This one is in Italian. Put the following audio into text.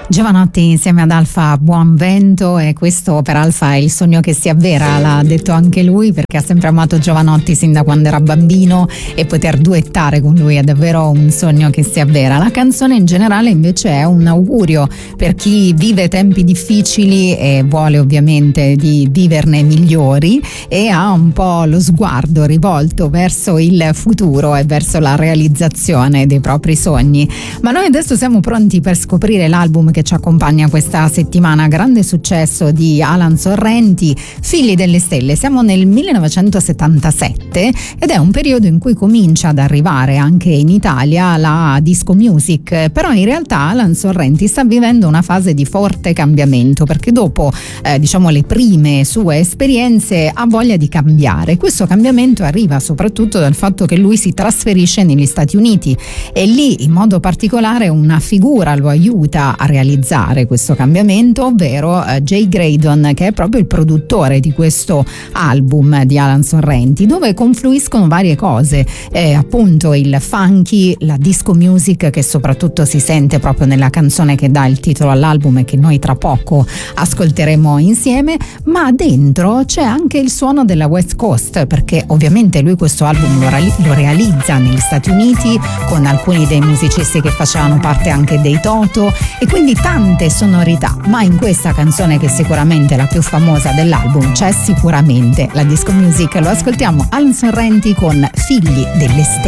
Giovanotti insieme ad Alfa Buonvento, e questo per Alfa è il sogno che si avvera, l'ha detto anche lui, perché ha sempre amato Giovanotti sin da quando era bambino e poter duettare con lui è davvero un sogno che si avvera. La canzone in generale invece è un augurio per chi vive tempi difficili e vuole ovviamente di viverne migliori, e ha un po' lo sguardo rivolto verso il futuro e verso la realizzazione dei propri sogni. Ma noi adesso siamo pronti per scoprire l'album che ci accompagna questa settimana, grande successo di Alan Sorrenti, Figli delle Stelle. Siamo nel 1977 ed è un periodo in cui comincia ad arrivare anche in Italia la disco music, però in realtà Alan Sorrenti sta vivendo una fase di forte cambiamento, perché dopo le prime sue esperienze ha voglia di cambiare. Questo cambiamento arriva soprattutto dal fatto che lui si trasferisce negli Stati Uniti e lì in modo particolare una figura lo aiuta a realizzare questo cambiamento, ovvero Jay Graydon, che è proprio il produttore di questo album di Alan Sorrenti, dove confluiscono varie cose, appunto il funky, la disco music, che soprattutto si sente proprio nella canzone che dà il titolo all'album e che noi tra poco ascolteremo insieme, ma dentro c'è anche il suono della West Coast, perché ovviamente lui questo album lo realizza negli Stati Uniti con alcuni dei musicisti che facevano parte anche dei Toto, e quindi tante sonorità, ma in questa canzone, che è sicuramente la più famosa dell'album, c'è sicuramente la disco music. Lo ascoltiamo, Alan Sorrenti con Figli delle Stelle.